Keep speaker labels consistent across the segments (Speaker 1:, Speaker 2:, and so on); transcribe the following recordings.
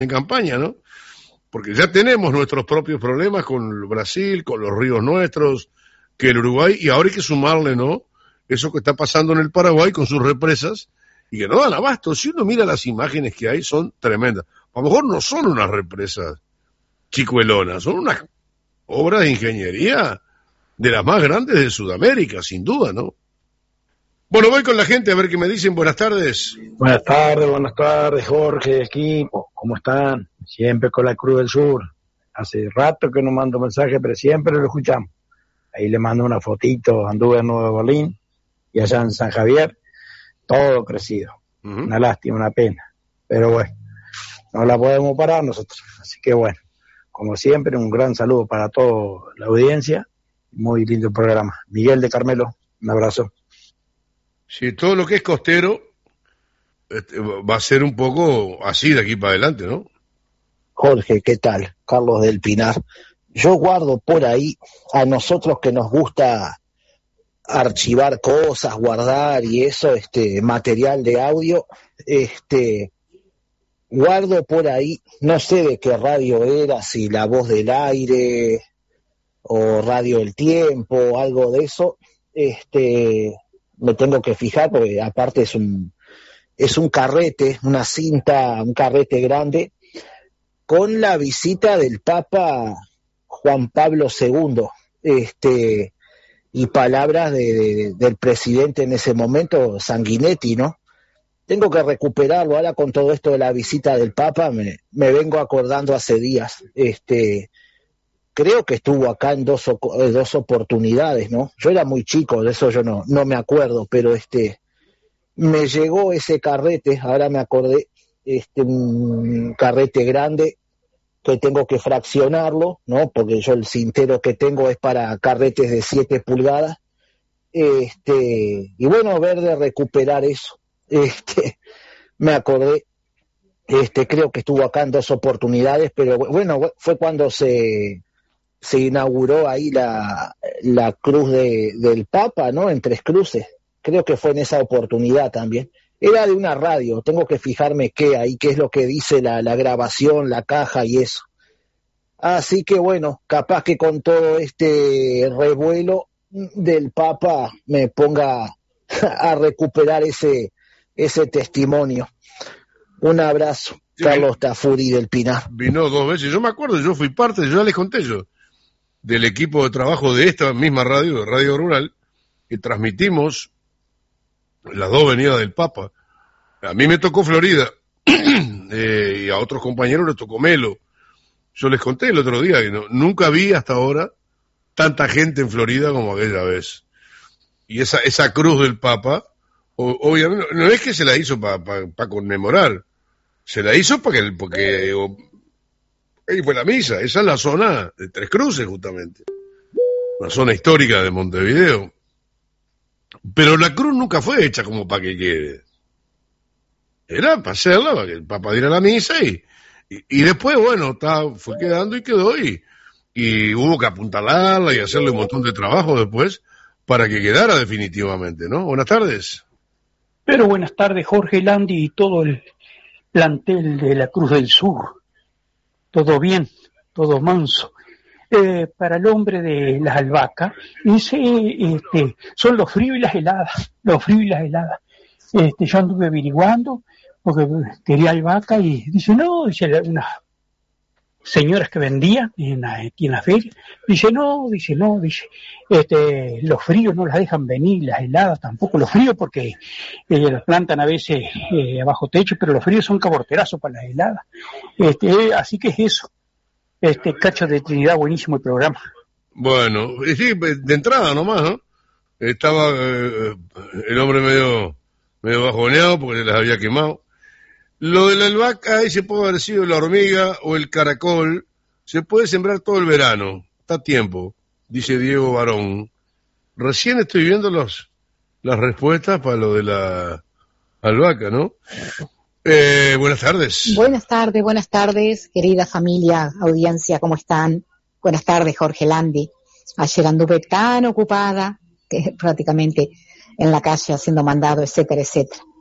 Speaker 1: en campaña, ¿no? Porque ya tenemos nuestros propios problemas con Brasil, con los ríos nuestros, que el Uruguay, y ahora hay que sumarle, ¿no? Eso que está pasando en el Paraguay con sus represas, y que no dan abasto. Si uno mira las imágenes que hay, son tremendas. A lo mejor no son unas represas chicuelonas, son unas obras de ingeniería de las más grandes de Sudamérica, sin duda, ¿no? Bueno, voy con la gente a ver qué me dicen. Buenas tardes,
Speaker 2: buenas tardes, Jorge, equipo, ¿cómo están? Siempre con la Cruz del Sur. Hace rato que no mando mensaje, pero siempre lo escuchamos. Ahí le mando una fotito, anduve en Nueva Berlín y allá en San Javier, todo crecido. Una lástima, una pena, pero bueno, no la podemos parar nosotros. Así que bueno, como siempre, un gran saludo para toda la audiencia. Muy lindo programa. Miguel de Carmelo, un abrazo.
Speaker 1: Sí, todo lo que es costero va a ser un poco así de aquí para adelante, ¿no?
Speaker 3: Jorge, ¿qué tal? Carlos del Pinar. Yo guardo por ahí, a nosotros que nos gusta archivar cosas, guardar y eso, material de audio, guardo por ahí, no sé de qué radio era, si La Voz del Aire o Radio El Tiempo, algo de eso, me tengo que fijar porque aparte es un carrete, una cinta, un carrete grande con la visita del Papa Juan Pablo II, y palabras del presidente en ese momento, Sanguinetti, ¿no? Tengo que recuperarlo, ahora con todo esto de la visita del Papa, me vengo acordando hace días, creo que estuvo acá en dos oportunidades, ¿no? Yo era muy chico, de eso yo no me acuerdo, pero me llegó ese carrete, ahora me acordé, un carrete grande que tengo que fraccionarlo, ¿no? Porque yo el cintero que tengo es para carretes de 7 pulgadas, y bueno, ver de recuperar eso, me acordé, creo que estuvo acá en 2 oportunidades, pero bueno, fue cuando se inauguró ahí la cruz del Papa, ¿no? En Tres Cruces, creo que fue en esa oportunidad también. Era de una radio, tengo que fijarme qué es lo que dice la grabación, la caja y eso. Así que bueno, capaz que con todo este revuelo del Papa me ponga a recuperar ese testimonio. Un abrazo, sí, Carlos Tafuri del Pinar.
Speaker 1: Vino 2 veces, yo me acuerdo, yo fui parte, ya les conté yo, del equipo de trabajo de esta misma radio, de Radio Rural, que transmitimos las 2 venidas del Papa. A mí me tocó Florida, y a otros compañeros les tocó Melo. Yo les conté el otro día que nunca vi hasta ahora tanta gente en Florida como aquella vez. Y esa cruz del Papa, obviamente, no es que se la hizo para conmemorar, se la hizo porque ahí fue la misa. Esa es la zona de Tres Cruces, justamente, una zona histórica de Montevideo. Pero la cruz nunca fue hecha como para que quede. Era para hacerla, para que el Papa diera la misa y después, bueno, fue quedando y quedó y hubo que apuntalarla y hacerle un montón de trabajo después para que quedara definitivamente, ¿no? Buenas tardes.
Speaker 4: Pero buenas tardes, Jorge Landi y todo el plantel de la Cruz del Sur. Todo bien, todo manso. Para el hombre de las albahacas, son los fríos y las heladas, yo anduve averiguando, porque quería albahaca y dice unas señoras que vendían aquí en la feria, los fríos no las dejan venir, las heladas tampoco, los fríos porque las plantan a veces bajo techo, pero los fríos son caborterazos para las heladas, así que es eso. Cacho de Trinidad, buenísimo el programa.
Speaker 1: Bueno, sí, de entrada nomás, ¿no? Estaba el hombre medio bajoneado porque se las había quemado. Lo de la albahaca, ahí se puede haber sido la hormiga o el caracol. Se puede sembrar todo el verano, está a tiempo, dice Diego Barón. Recién estoy viendo las respuestas para lo de la albahaca, ¿no? Buenas tardes.
Speaker 5: Buenas tardes, querida familia, audiencia, ¿cómo están? Buenas tardes, Jorge Landi. Ayer anduve tan ocupada que prácticamente en la calle haciendo mandado, etcétera, etcétera.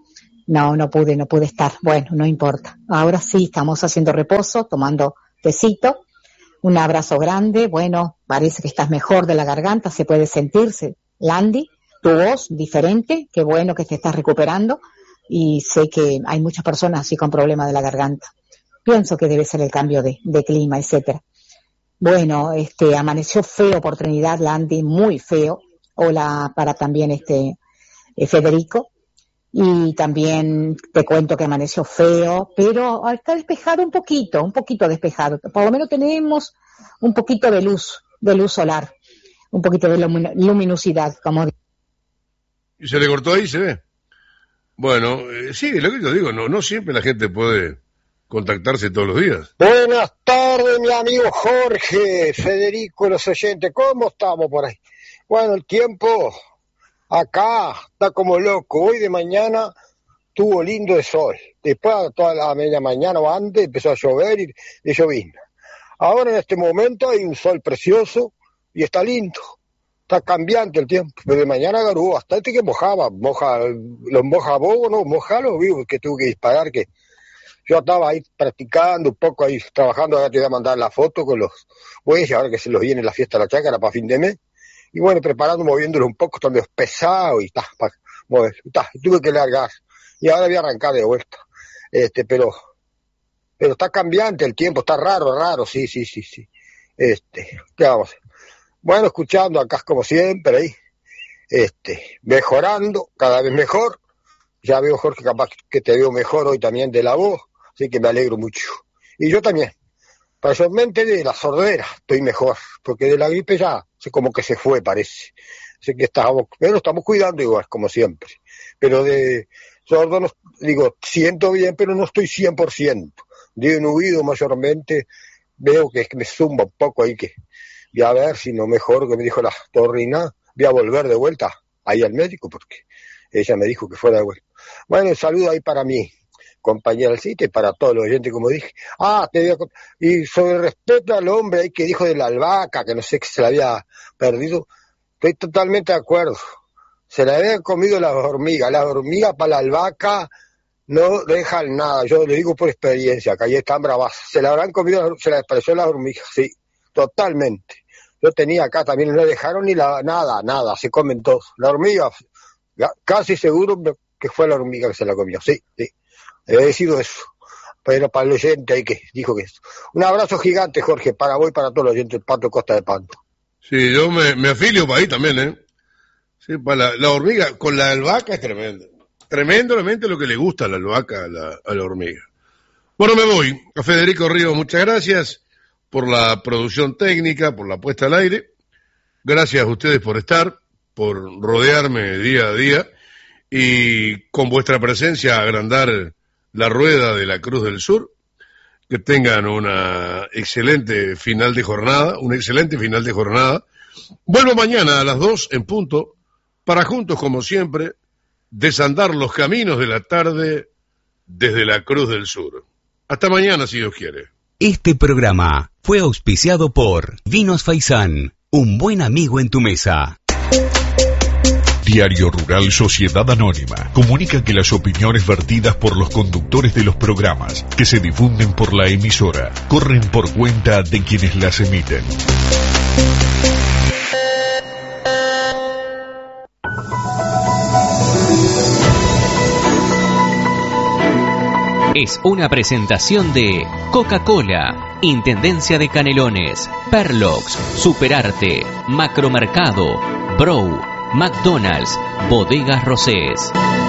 Speaker 5: no pude estar. Bueno, no importa. Ahora sí, estamos haciendo reposo, tomando tecito. Un abrazo grande. Bueno, parece que estás mejor de la garganta, se puede sentirse. Landy, tu voz diferente, qué bueno que te estás recuperando. Y sé que hay muchas personas así con problemas de la garganta. Pienso que debe ser el cambio de clima, etcétera. Bueno, amaneció feo por Trinidad, Landy, muy feo. Hola para también Federico. Y también te cuento que amaneció feo, pero está despejado un poquito despejado. Por lo menos tenemos un poquito de luz solar, un poquito de luminosidad, como digo.
Speaker 1: ¿Y se le cortó ahí, se ve? Bueno, sí, lo que yo digo, no siempre la gente puede contactarse todos los días.
Speaker 6: Buenas tardes, mi amigo Jorge, Federico y los oyentes, ¿cómo estamos por ahí? Bueno, el tiempo acá está como loco. Hoy de mañana tuvo lindo de sol. Después, toda la media mañana o antes, empezó a llover y llovizna. Ahora en este momento hay un sol precioso y está lindo. Está cambiante el tiempo. Pero de mañana agarró bastante que mojaba. Los moja vos, no, mojalo, vivo, que tuve que disparar, que yo estaba ahí practicando un poco, ahí trabajando. Ahora te voy a mandar la foto con los bueyes, ahora que se los viene la fiesta de la chácara para fin de mes. Y bueno, preparando, moviéndolo un poco, también pesado y para mover. Y tuve que largar. Y ahora voy a arrancar de vuelta. Pero está cambiante el tiempo, está raro, sí. ¿Qué vamos a hacer? Bueno, escuchando acá como siempre ahí. Mejorando, cada vez mejor. Ya veo, Jorge, capaz que te veo mejor hoy también de la voz, así que me alegro mucho. Y yo también. Personalmente de la sordera estoy mejor, porque de la gripe ya como que se fue, parece. Así que estamos cuidando igual, como siempre. Pero de sordo, siento bien, pero no estoy 100%. De un oído mayormente, veo que me zumba un poco ahí, que voy a ver si no mejor, que me dijo la torrina, voy a volver de vuelta ahí al médico, porque ella me dijo que fuera de vuelta. Bueno, un saludo ahí para mí. Compañera del sitio y para todos los oyentes, como dije. Y sobre respeto al hombre ahí que dijo de la albahaca, que no sé, que se la había perdido, estoy totalmente de acuerdo. Se la habían comido las hormigas para la albahaca no dejan nada, yo lo digo por experiencia, que ahí están bravas, se la habrán comido, se la expresó las hormigas, sí, totalmente. Yo tenía acá también, no dejaron ni nada, se comen todos. La hormiga, casi seguro que fue la hormiga que se la comió, sí. He sido eso, pero para el oyente hay que dijo que eso. Un abrazo gigante, Jorge, para vos y para todos los oyentes del Pato Costa de Panto.
Speaker 1: Sí, yo me afilio para ahí también, Sí, para la hormiga, con la albahaca es tremendo. Tremendamente lo que le gusta a la albahaca a la hormiga. Bueno, me voy. A Federico Ríos, muchas gracias por la producción técnica, por la puesta al aire. Gracias a ustedes por estar, por rodearme día a día y con vuestra presencia agrandar la rueda de la Cruz del Sur. Que tengan una excelente final de jornada, Vuelvo mañana a las 2 en punto para juntos, como siempre, desandar los caminos de la tarde desde la Cruz del Sur. Hasta mañana, si Dios quiere.
Speaker 7: Este programa fue auspiciado por Vinos Faisán, un buen amigo en tu mesa.
Speaker 8: Diario Rural Sociedad Anónima comunica que las opiniones vertidas por los conductores de los programas que se difunden por la emisora corren por cuenta de quienes las emiten.
Speaker 9: Es una presentación de Coca-Cola, Intendencia de Canelones, Perlox, Superarte, Macromercado, Brow, McDonald's, Bodegas Rosés.